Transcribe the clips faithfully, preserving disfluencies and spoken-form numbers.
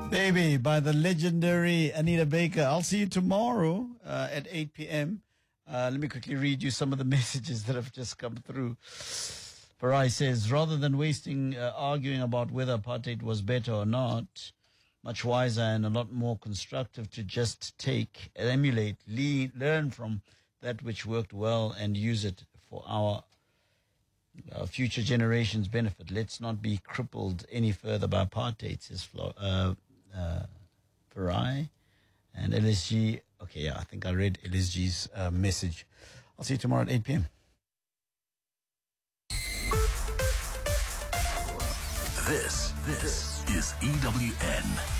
Baby by the legendary Anita Baker. I'll see you tomorrow uh, at eight p.m. Uh, let me quickly read you some of the messages that have just come through. Farai says, rather than wasting uh, arguing about whether apartheid was better or not, much wiser and a lot more constructive to just take, emulate, lead, learn from that which worked well and use it for our uh, future generations' benefit. Let's not be crippled any further by apartheid, says Flo, uh, uh, Farai. And L S G, okay, yeah, I think I read L S G's uh, message. I'll see you tomorrow at eight p.m. This, this is E W N.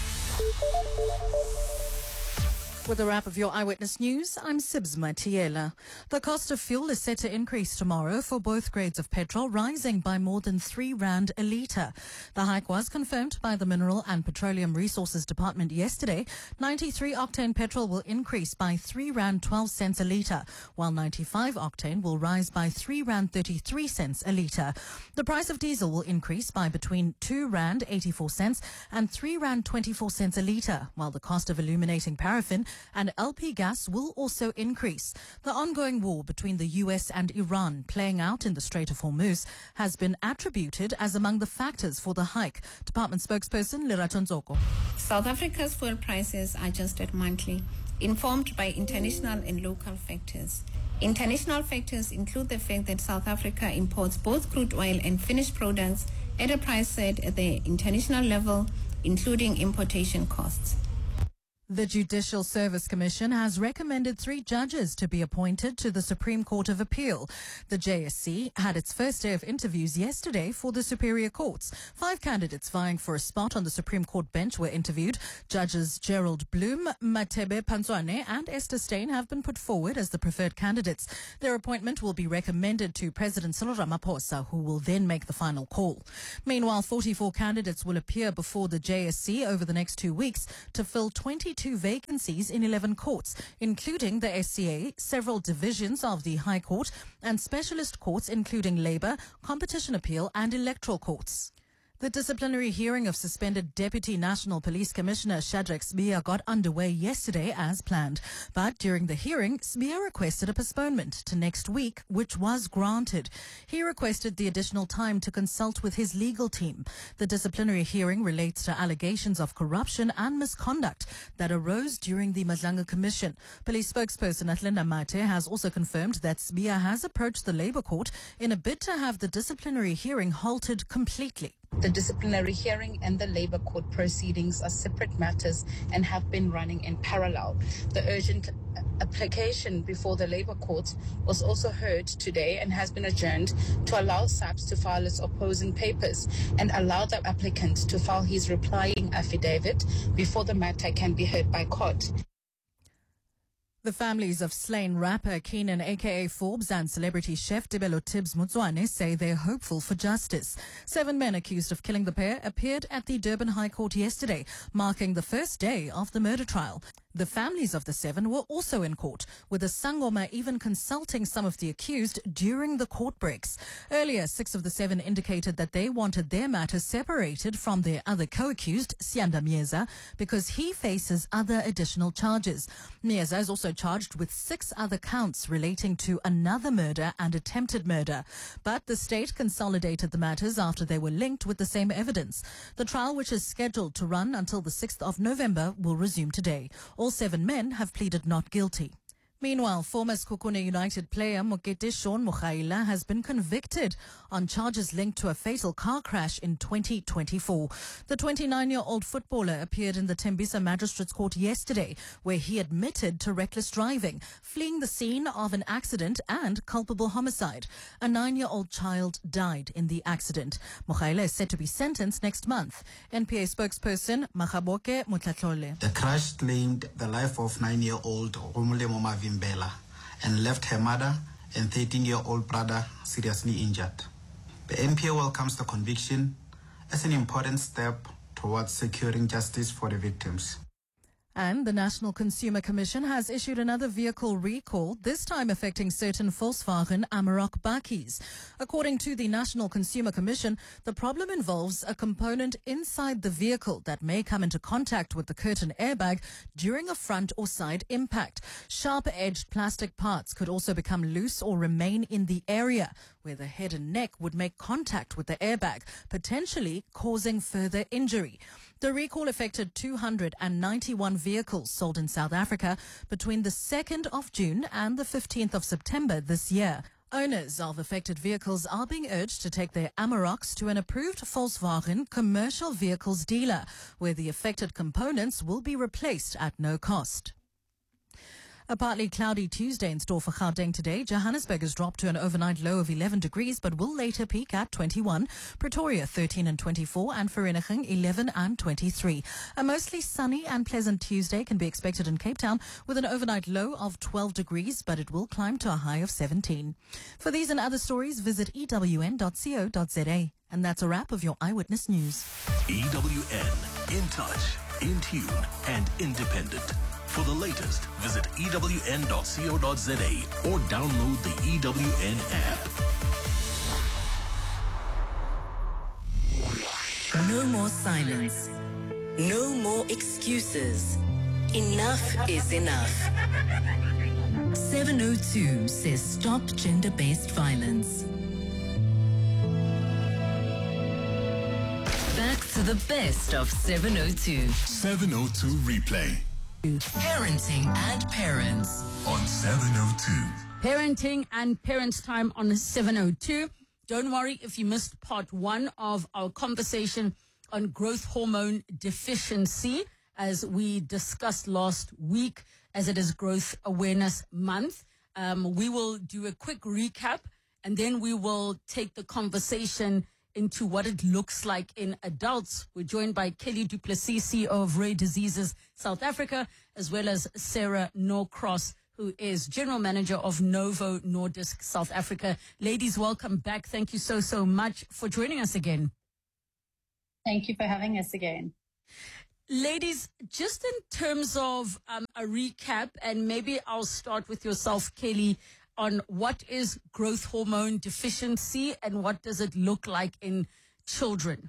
With a wrap of your Eyewitness News, I'm Sibs Matiela. The cost of fuel is set to increase tomorrow for both grades of petrol, rising by more than three rand a litre. The hike was confirmed by the Mineral and Petroleum Resources Department yesterday. ninety-three octane petrol will increase by three rand twelve cents a litre, while ninety-five octane will rise by three rand thirty-three cents a litre. The price of diesel will increase by between two rand eighty-four cents and three rand twenty-four cents a litre, while the cost of illuminating paraffin and L P gas will also increase. The ongoing war between the U S and Iran playing out in the Strait of Hormuz has been attributed as among the factors for the hike. Department spokesperson Lerato Nzoko. South Africa's fuel prices are adjusted monthly, informed by international and local factors. International factors include the fact that South Africa imports both crude oil and finished products at a price set at the international level, including importation costs. The Judicial Service Commission has recommended three judges to be appointed to the Supreme Court of Appeal. The J S C had its first day of interviews yesterday for the Superior Courts. Five candidates vying for a spot on the Supreme Court bench were interviewed. Judges Gerald Bloom, Matebe Panzwane and Esther Stein have been put forward as the preferred candidates. Their appointment will be recommended to President Cyril Ramaphosa, who will then make the final call. Meanwhile, forty-four candidates will appear before the J S C over the next two weeks to fill twenty-two vacancies in eleven courts, including the S C A, several divisions of the High Court, and specialist courts including Labour, Competition Appeal and Electoral Courts. The disciplinary hearing of suspended Deputy National Police Commissioner Shadrack Sibiya got underway yesterday as planned. But during the hearing, Sibiya requested a postponement to next week, which was granted. He requested the additional time to consult with his legal team. The disciplinary hearing relates to allegations of corruption and misconduct that arose during the Madlanga Commission. Police spokesperson Athlenda Mate has also confirmed that Sibiya has approached the Labour Court in a bid to have the disciplinary hearing halted completely. The disciplinary hearing and the Labour Court proceedings are separate matters and have been running in parallel. The urgent application before the Labour Court was also heard today and has been adjourned to allow S A P S to file its opposing papers and allow the applicant to file his replying affidavit before the matter can be heard by court. The families of slain rapper Keenan aka Forbes and celebrity chef Tebelo Tibbs Motswane say they're hopeful for justice. Seven men accused of killing the pair appeared at the Durban High Court yesterday, marking the first day of the murder trial. The families of the seven were also in court, with the Sangoma even consulting some of the accused during the court breaks. Earlier, six of the seven indicated that they wanted their matter separated from their other co-accused, Sianda Mieza, because he faces other additional charges. Mieza is also charged with six other counts relating to another murder and attempted murder. But the state consolidated the matters after they were linked with the same evidence. The trial, which is scheduled to run until the sixth of November, will resume today. All seven men have pleaded not guilty. Meanwhile, former Sekhukhune United player Mokete Shaun Mokhaila has been convicted on charges linked to a fatal car crash in twenty twenty-four. The twenty-nine-year-old footballer appeared in the Tembisa Magistrates Court yesterday, where he admitted to reckless driving, fleeing the scene of an accident and culpable homicide. A nine-year-old child died in the accident. Mokhaila is set to be sentenced next month. N P A spokesperson Makhaboke Mutlatlole. The crash claimed the life of nine-year-old Romulemo Mavimbela and left her mother and thirteen-year-old brother seriously injured. The N P A welcomes the conviction as an important step towards securing justice for the victims. And the National Consumer Commission has issued another vehicle recall, this time affecting certain Volkswagen Amarok bakkies. According to the National Consumer Commission, the problem involves a component inside the vehicle that may come into contact with the curtain airbag during a front or side impact. Sharp-edged plastic parts could also become loose or remain in the area where the head and neck would make contact with the airbag, potentially causing further injury. The recall affected two hundred ninety-one vehicles sold in South Africa between the second of June and the fifteenth of September this year. Owners of affected vehicles are being urged to take their Amaroks to an approved Volkswagen commercial vehicles dealer, where the affected components will be replaced at no cost. A partly cloudy Tuesday in store for Gauteng today. Johannesburg has dropped to an overnight low of eleven degrees, but will later peak at twenty-one. Pretoria thirteen and twenty-four, and Vereeniging eleven and twenty-three. A mostly sunny and pleasant Tuesday can be expected in Cape Town with an overnight low of twelve degrees, but it will climb to a high of seventeen. For these and other stories, visit e w n dot co dot z a. And that's a wrap of your Eyewitness News. E W N, in touch, in tune, and independent. For the latest, visit e w n dot co dot z a or download the E W N app. No more silence. No more excuses. Enough is enough. seven oh two says stop gender-based violence. Back to the best of seven oh two. seven oh two Replay. Parenting and Parents On seven oh two. Parenting and Parents Time on seven oh two. Don't worry if you missed part one of our conversation on growth hormone deficiency, as we discussed last week, as it is Growth Awareness Month. Um, we will do a quick recap, and then we will take the conversation into what it looks like in adults. We're joined by Kelly du Plessis, C E O of Rare Diseases South Africa, as well as Sarah Norcross, who is General Manager of Novo Nordisk South Africa. Ladies, welcome back. Thank you so, so much for joining us again. Thank you for having us again. Ladies, just in terms of um, a recap, and maybe I'll start with yourself, Kelly, on what is growth hormone deficiency and what does it look like in children?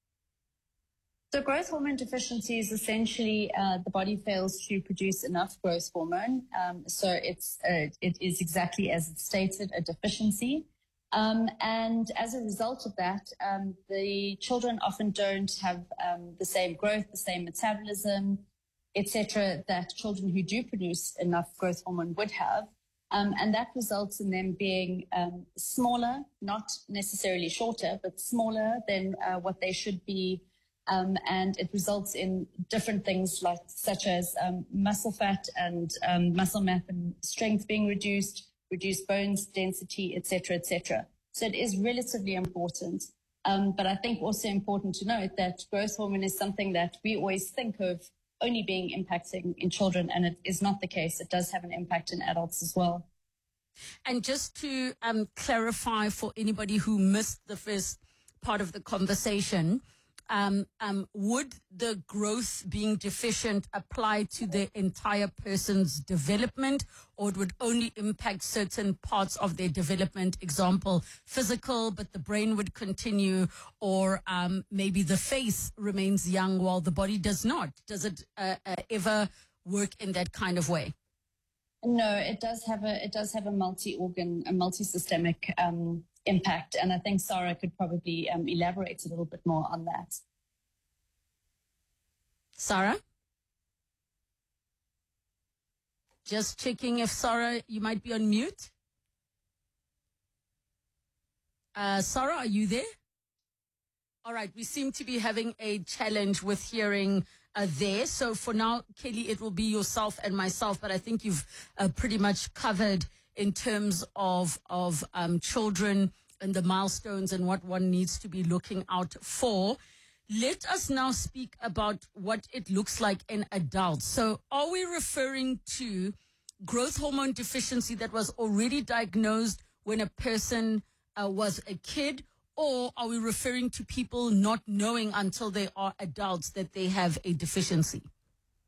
So growth hormone deficiency is essentially uh, the body fails to produce enough growth hormone. Um, so it's uh, it is exactly as it's stated, a deficiency. Um, and as a result of that, um, the children often don't have um, the same growth, the same metabolism, et cetera, that children who do produce enough growth hormone would have. Um, and that results in them being um, smaller, not necessarily shorter, but smaller than uh, what they should be. Um, and it results in different things like such as um, muscle fat and um, muscle mass and strength being reduced, reduced bones density, et cetera, et cetera. So it is relatively important. Um, but I think also important to note that growth hormone is something that we always think of only being impacting in children, and it is not the case. It does have an impact in adults as well. And just to um, clarify for anybody who missed the first part of the conversation, um, um, would the growth being deficient apply to the entire person's development, or it would only impact certain parts of their development? Example, physical, but the brain would continue, or um, maybe the face remains young while the body does not. Does it uh, uh, ever work in that kind of way? No, it does have a it does have a multi-organ, a multi-systemic um, impact, and I think Sarah could probably um, elaborate a little bit more on that. Sarah? Just checking if Sarah, you might be on mute. Uh, Sarah, are you there? All right, we seem to be having a challenge with hearing uh, there. So for now, Kelly, it will be yourself and myself, but I think you've uh, pretty much covered in terms of, of um, children and the milestones and what one needs to be looking out for. Let us now speak about what it looks like in adults. So are we referring to growth hormone deficiency that was already diagnosed when a person uh, was a kid, or are we referring to people not knowing until they are adults that they have a deficiency?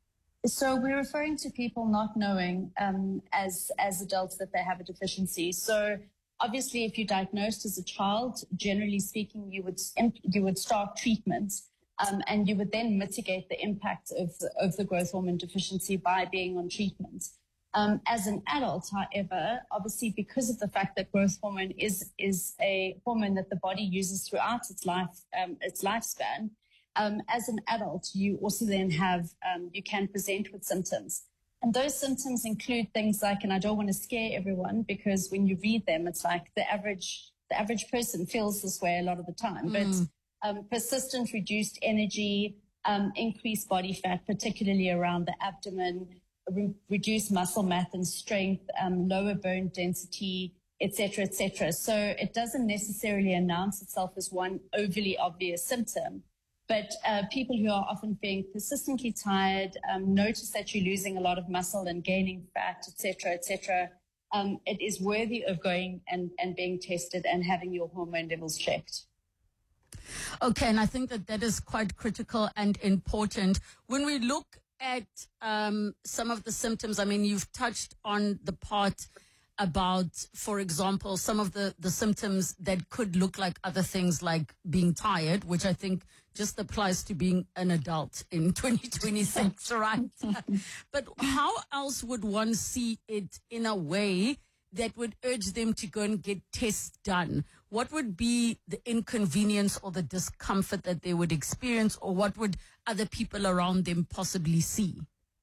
So we're referring to people not knowing um, as as adults that they have a deficiency. So obviously, if you're diagnosed as a child, generally speaking, you would you would start treatment, um, and you would then mitigate the impact of the, of the growth hormone deficiency by being on treatment. Um, as an adult, however, obviously because of the fact that growth hormone is is a hormone that the body uses throughout its life um, its lifespan. Um, as an adult, you also then have, um, you can present with symptoms. And those symptoms include things like, and I don't want to scare everyone because when you read them, it's like the average, the average person feels this way a lot of the time, mm. but um, persistent reduced energy, um, increased body fat, particularly around the abdomen, re- reduced muscle mass and strength, um, lower bone density, et cetera, et cetera. So it doesn't necessarily announce itself as one overly obvious symptom. But uh, people who are often being persistently tired, um, notice that you're losing a lot of muscle and gaining fat, et cetera, et cetera. Um, it is worthy of going and, and being tested and having your hormone levels checked. Okay, and I think that that is quite critical and important. When we look at um, some of the symptoms, I mean, you've touched on the part about, for example, some of the, the symptoms that could look like other things like being tired, which I think just applies to being an adult in twenty twenty-six, right? But how else would one see it in a way that would urge them to go and get tests done? What would be the inconvenience or the discomfort that they would experience, or what would other people around them possibly see?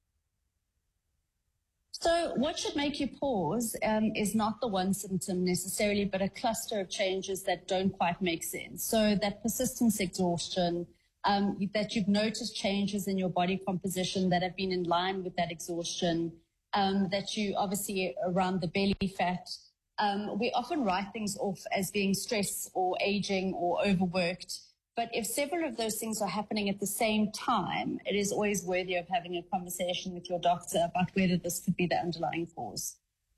So what should make you pause um, is not the one symptom necessarily, but a cluster of changes that don't quite make sense. So that persistence exhaustion, um, that you've noticed changes in your body composition that have been in line with that exhaustion, um, that you obviously around the belly fat. Um, we often write things off as being stress or aging or overworked. But if several of those things are happening at the same time, it is always worthy of having a conversation with your doctor about whether this could be the underlying cause.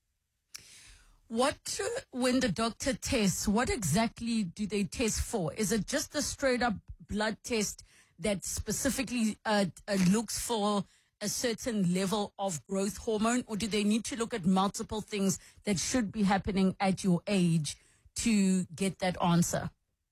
What, when the doctor tests, what exactly do they test for? Is it just a straight up blood test that specifically uh, uh, looks for a certain level of growth hormone, or do they need to look at multiple things that should be happening at your age to get that answer?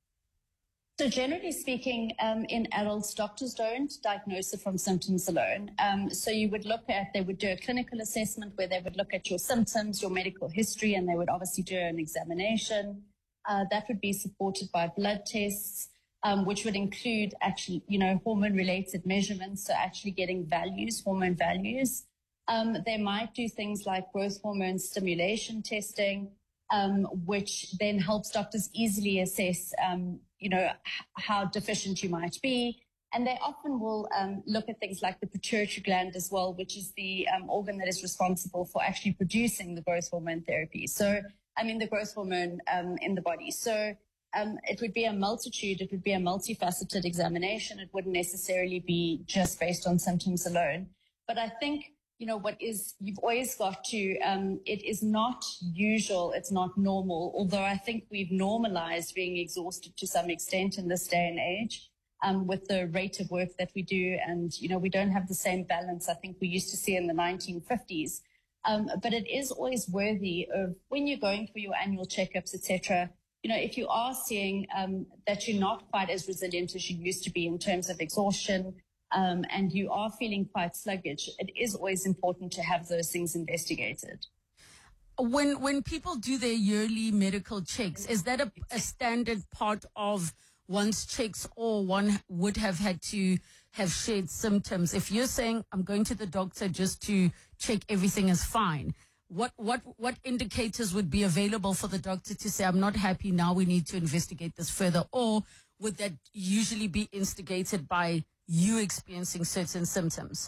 So generally speaking, um, in adults, doctors don't diagnose it from symptoms alone. Um, so you would look at, they would do a clinical assessment where they would look at your symptoms, your medical history, and they would obviously do an examination. Uh, that would be supported by blood tests, um, which would include actually, you know, hormone-related measurements, so actually getting values, hormone values. Um, they might do things like growth hormone stimulation testing, um, which then helps doctors easily assess, um, you know, how deficient you might be. And they often will um, look at things like the pituitary gland as well, which is the um, organ that is responsible for actually producing the growth hormone therapy. So, I mean, the growth hormone um, in the body. So um, it would be a multitude, it would be a multifaceted examination. It wouldn't necessarily be just based on symptoms alone. But I think, you know, what is, you've always got to, um, it is not usual, it's not normal, although I think we've normalized being exhausted to some extent in this day and age, um, with the rate of work that we do. And, you know, we don't have the same balance I think we used to see in the nineteen fifties. Um, but it is always worthy of, when you're going for your annual checkups, et cetera, you know, if you are seeing um, that you're not quite as resilient as you used to be in terms of exhaustion, Um, and you are feeling quite sluggish, it is always important to have those things investigated. When when people do their yearly medical checks, is that a, a standard part of one's checks, or one would have had to have shared symptoms? If you're saying, I'm going to the doctor just to check everything is fine, what, what, what indicators would be available for the doctor to say, I'm not happy now, we need to investigate this further? Or would that usually be instigated by you experiencing certain symptoms?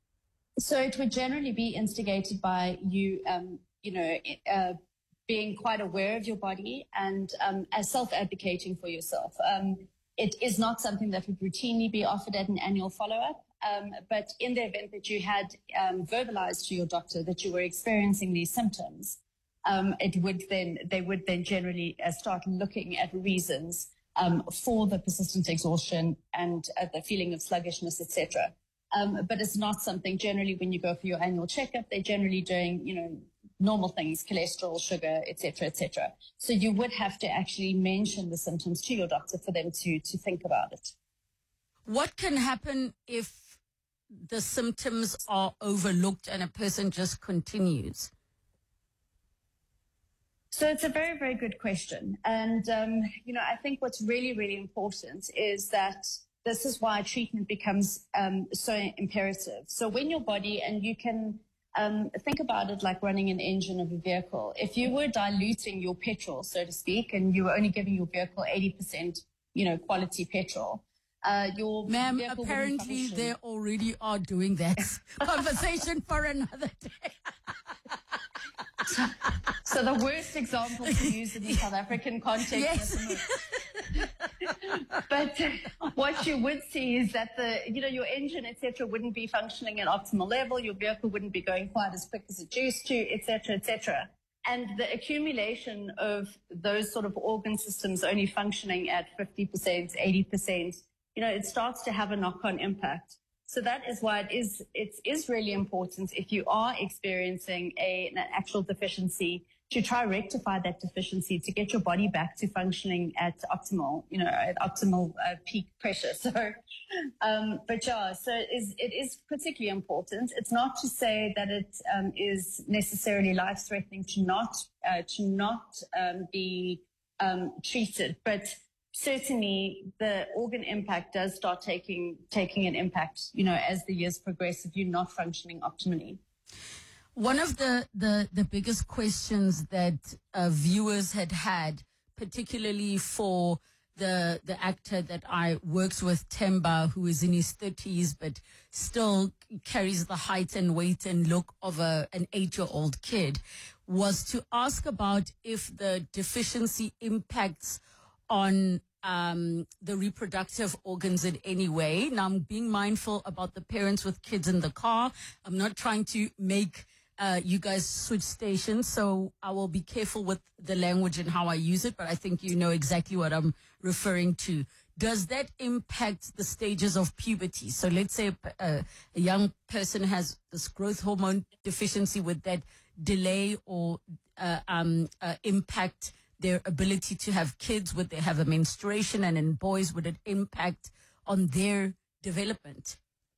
So it would generally be instigated by you, um, you know, uh, being quite aware of your body and um, as self-advocating for yourself. Um, it is not something that would routinely be offered at an annual follow-up, um, but in the event that you had um, verbalized to your doctor that you were experiencing these symptoms, um, it would then they would then generally uh, start looking at reasons Um, for the persistent exhaustion and uh, the feeling of sluggishness, et cetera. Um, but it's not something generally when you go for your annual checkup, they're generally doing, you know, normal things, cholesterol, sugar, et cetera, et cetera. So you would have to actually mention the symptoms to your doctor for them to, to think about it. What can happen if the symptoms are overlooked and a person just continues? So it's a very, very good question. And, um, you know, I think what's really, really important is that this is why treatment becomes um, so imperative. So when your body, and you can um, think about it like running an engine of a vehicle. If you were diluting your petrol, so to speak, and you were only giving your vehicle eighty percent, you know, quality petrol, uh, your Ma'am, vehicle apparently they already are doing that. Conversation for another day. So, so the worst example to use in the South African context. Yes. But what you would see is that the, you know, your engine, et cetera, wouldn't be functioning at optimal level. Your vehicle wouldn't be going quite as quick as it used to, et cetera, et cetera. And the accumulation of those sort of organ systems only functioning at fifty percent, eighty percent, you know, it starts to have a knock-on impact. So that is why it is, it is really important if you are experiencing a, an actual deficiency to try rectify that deficiency, to get your body back to functioning at optimal, you know, at optimal uh, peak pressure. So, um, but yeah, so it is, it is particularly important. It's not to say that it um, is necessarily life-threatening to not, uh, to not um, be um, treated, but certainly the organ impact does start taking taking an impact, you know, as the years progress if you're not functioning optimally. One of the, the, the biggest questions that uh, viewers had had, particularly for the the actor that I works with, Temba, who is in his thirties but still carries the height and weight and look of a, an eight-year-old kid, was to ask about if the deficiency impacts on um, the reproductive organs in any way. Now, I'm being mindful about the parents with kids in the car. I'm not trying to make uh, you guys switch stations, so I will be careful with the language and how I use it, but I think you know exactly what I'm referring to. Does that impact the stages of puberty? So let's say a, a young person has this growth hormone deficiency. Would that delay or uh, um, uh, impact their ability to have kids? Would they have a menstruation? And in boys, would it impact on their development?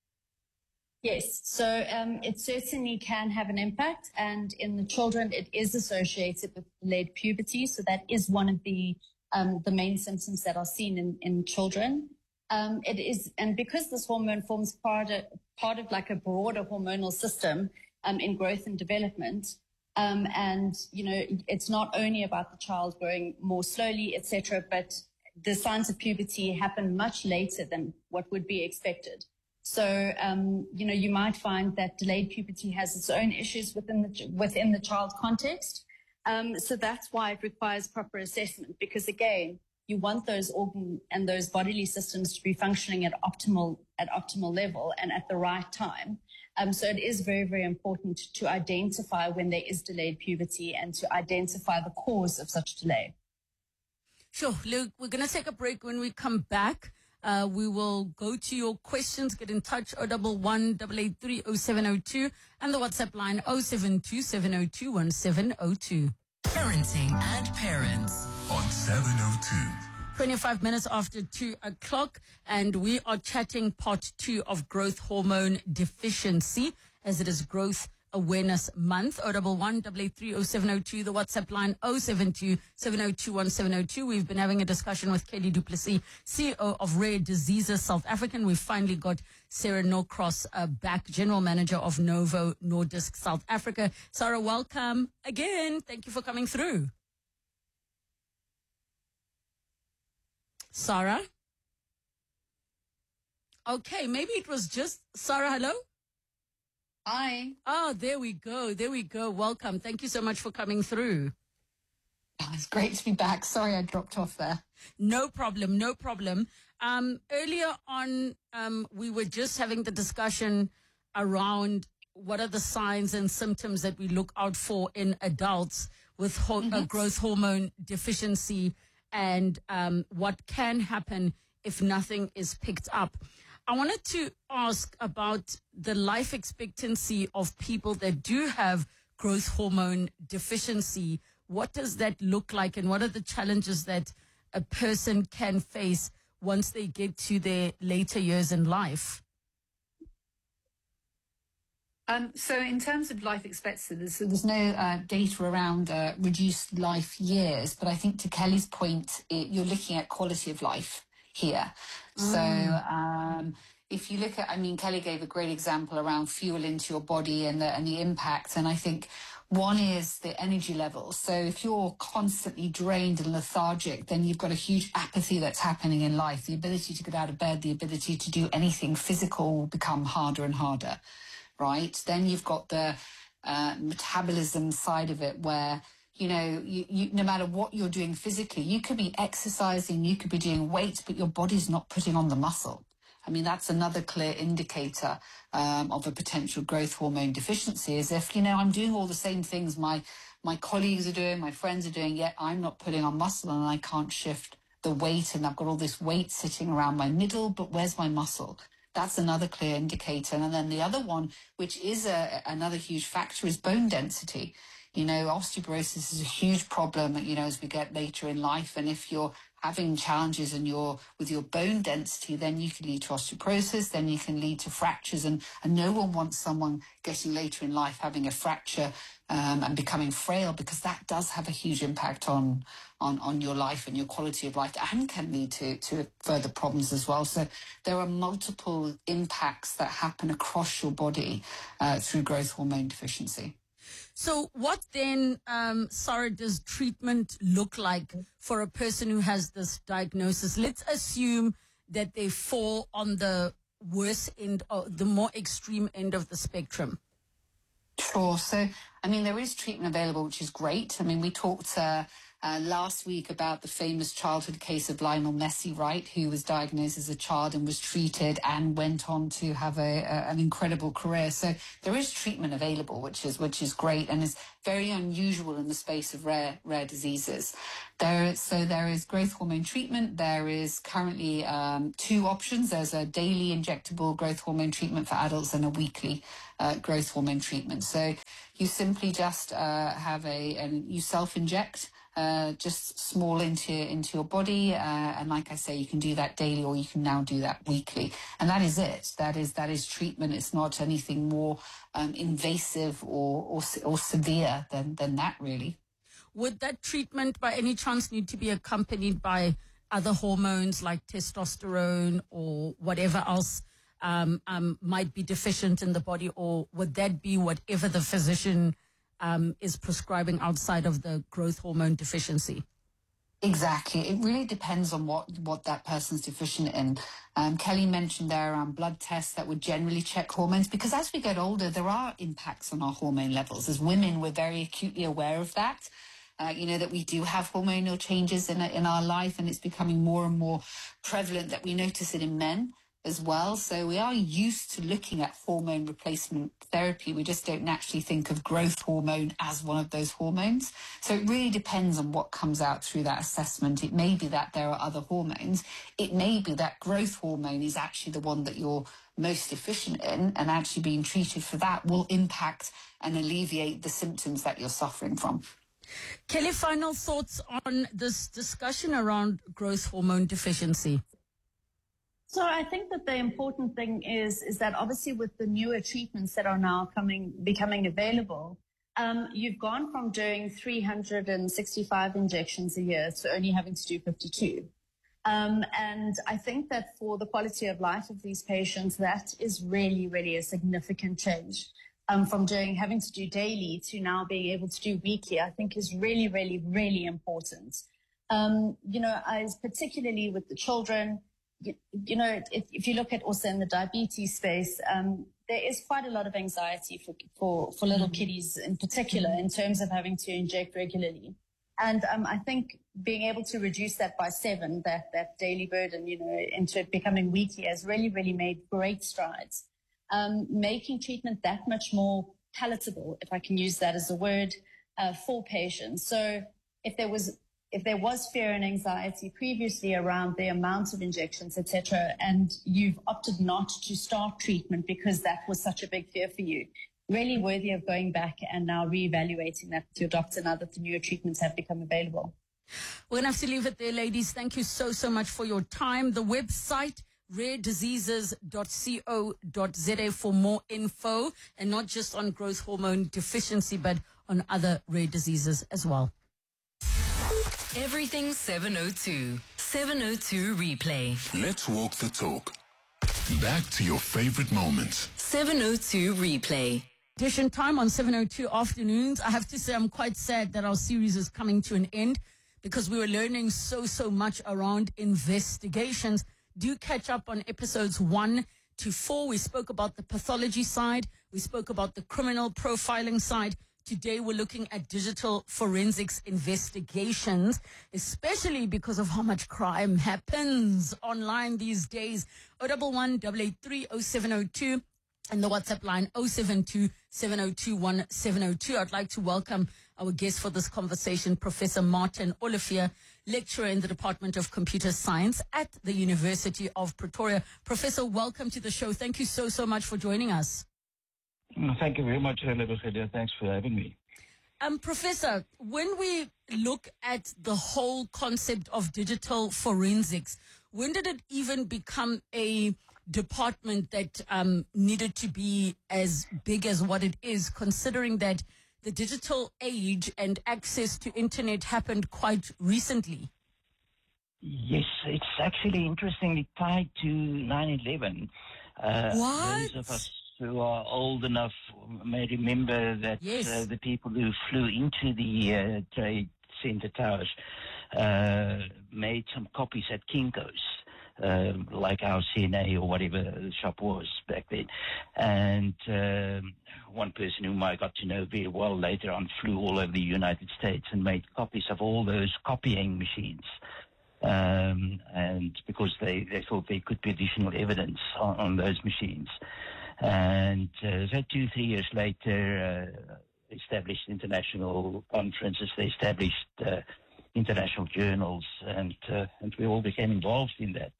Yes, so um, it certainly can have an impact. And in the children, it is associated with delayed puberty. So that is one of the um, the main symptoms that are seen in, in children. Um, it is, and because this hormone forms part of, part of like a broader hormonal system um, in growth and development, Um, and, you know, it's not only about the child growing more slowly, et cetera, but the signs of puberty happen much later than what would be expected. So, um, you know, you might find that delayed puberty has its own issues within the, within the child context. Um, so that's why it requires proper assessment, because again, you want those organ and those bodily systems to be functioning at optimal, at optimal level and at the right time. Um, so it is very, very important to identify when there is delayed puberty and to identify the cause of such delay. Sure. Luke, we're going to take a break. When we come back, uh, we will go to your questions. Get in touch, oh one one, eight eight three, oh seven oh two, and the WhatsApp line oh seven two, seven oh two, one seven oh two. Parenting and Parents on seven oh two. twenty-five minutes after two o'clock, and we are chatting part two of growth hormone deficiency, as it is Growth Awareness Month. oh one one, eight eight three, oh seven oh two, the WhatsApp line oh seven two, seven oh two, one seven oh two. We've been having a discussion with Kelly du Plessis, C E O of Rare Diseases South African. We've finally got Sarah Norcross uh, back, General Manager of Novo Nordisk South Africa. Sarah, welcome again. Thank you for coming through. Sarah? Okay, maybe it was just Sarah. Hello? Hi. Oh, there we go. There we go. Welcome. Thank you so much for coming through. Oh, it's great to be back. Sorry I dropped off there. No problem. No problem. Um, earlier on, um, we were just having the discussion around what are the signs and symptoms that we look out for in adults with ho- mm-hmm. uh, growth hormone deficiency, and um, what can happen if nothing is picked up. I wanted to ask about the life expectancy of people that do have growth hormone deficiency. What does that look like, and what are the challenges that a person can face once they get to their later years in life? Um, so in terms of life expectancy, there's, there's no uh, data around uh, reduced life years, but I think to Kelly's point, it, you're looking at quality of life here. Mm. So um, if you look at, I mean, Kelly gave a great example around fuel into your body and the, and the impact, and I think one is the energy levels. So if you're constantly drained and lethargic, then you've got a huge apathy that's happening in life. The ability to get out of bed, the ability to do anything physical will become harder and harder. Right, then you've got the uh, metabolism side of it where, you know, you, you, no matter what you're doing physically, you could be exercising, you could be doing weights, but your body's not putting on the muscle. I mean, that's another clear indicator um, of a potential growth hormone deficiency, is if, you know, I'm doing all the same things my, my colleagues are doing, my friends are doing, yet I'm not putting on muscle and I can't shift the weight, and I've got all this weight sitting around my middle, but where's my muscle? That's another clear indicator. And then the other one, which is a, another huge factor, is bone density. You know, osteoporosis is a huge problem, you know, as we get later in life. And if you're having challenges in your, with your bone density, then you can lead to osteoporosis, then you can lead to fractures. And, and no one wants someone getting later in life having a fracture um, and becoming frail, because that does have a huge impact on, on, on your life and your quality of life, and can lead to, to further problems as well. So there are multiple impacts that happen across your body uh, through growth hormone deficiency. So what then, um, Sarah, does treatment look like for a person who has this diagnosis? Let's assume that they fall on the worst end, or the more extreme end of the spectrum. Sure. So, I mean, there is treatment available, which is great. I mean, we talked uh, uh, last week about the famous childhood case of Lionel Messi, right, who was diagnosed as a child and was treated and went on to have a, a, an incredible career. So there is treatment available, which is which is great, and is very unusual in the space of rare rare diseases. There, so there is growth hormone treatment. There is currently um, two options. There's a daily injectable growth hormone treatment for adults and a weekly uh, growth hormone treatment. So you simply just uh, have a, and you self-inject uh, just small into, into your body. Uh, and like I say, you can do that daily, or you can now do that weekly. And that is it. That is, that is treatment. It's not anything more um, invasive or, or, or severe than, than that, really. Would that treatment by any chance need to be accompanied by other hormones like testosterone or whatever else um, um, might be deficient in the body, or would that be whatever the physician um, is prescribing outside of the growth hormone deficiency? Exactly. It really depends on what, what that person's deficient in. Um, Kelly mentioned there around blood tests that would generally check hormones, because as we get older, there are impacts on our hormone levels. As women, we're very acutely aware of that. Uh, you know, that we do have hormonal changes in, in our life, and it's becoming more and more prevalent that we notice it in men as well. So we are used to looking at hormone replacement therapy. We just don't naturally think of growth hormone as one of those hormones. So it really depends on what comes out through that assessment. It may be that there are other hormones. It may be that growth hormone is actually the one that you're most deficient in, and actually being treated for that will impact and alleviate the symptoms that you're suffering from. Kelly, final thoughts on this discussion around growth hormone deficiency? So I think that the important thing is, is that obviously with the newer treatments that are now coming, becoming available, um, you've gone from doing three hundred sixty-five injections a year to only having to do fifty-two. Um, and I think that for the quality of life of these patients, that is really, really a significant change. Um, from doing, having to do daily to now being able to do weekly, I think is really, really, really important. Um, you know, as particularly with the children, you, you know, if, if you look at also in the diabetes space, um, there is quite a lot of anxiety for, for, for little mm-hmm. kiddies in particular mm-hmm. in terms of having to inject regularly. And um, I think being able to reduce that by seven, that, that daily burden, you know, into it becoming weekly has really, really made great strides. Um, making treatment that much more palatable, if I can use that as a word, uh, for patients. So if there was if there was fear and anxiety previously around the amount of injections, et cetera, and you've opted not to start treatment because that was such a big fear for you, really worthy of going back and now reevaluating that with your doctor now that the newer treatments have become available. We're going to have to leave it there, ladies. Thank you so, so much for your time. The website, rare diseases dot co dot za for more info, and not just on growth hormone deficiency, but on other rare diseases as well. Everything seven oh two. seven oh two replay. Let's walk the talk. Back to your favorite moments. seven oh two replay. Edition time on seven oh two afternoons. I have to say I'm quite sad that our series is coming to an end because we were learning so, so much around investigations. Do catch up on episodes one to four. We spoke about the pathology side. We spoke about the criminal profiling side. Today, we're looking at digital forensics investigations, especially because of how much crime happens online these days. oh one one, eight eight three, oh seven oh two and the WhatsApp line oh seven two, seven oh two, one seven oh two. I'd like to welcome our guest for this conversation, Professor Martin Olivier, lecturer in the Department of Computer Science at the University of Pretoria. Professor, welcome to the show. Thank you so, so much for joining us. Thank you very much, Lebogedia. Thanks for having me. Um, Professor, when we look at the whole concept of digital forensics, when did it even become a department that um, needed to be as big as what it is, considering that the digital age and access to internet happened quite recently? Yes, it's actually interestingly tied to nine eleven. Uh, what? Those of us who are old enough may remember that yes. uh, the people who flew into the uh, Trade Center towers uh, made some copies at Kinko's, uh, like our C N A or whatever the shop was back then. And um, one person whom I got to know very well later on flew all over the United States and made copies of all those copying machines. Um, and because they, they thought there could be additional evidence on, on those machines. And uh, so two, three years later, uh, established international conferences, they established uh, international journals, and uh, and we all became involved in that.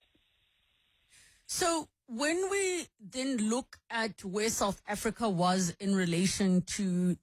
So when we then look at where South Africa was in relation to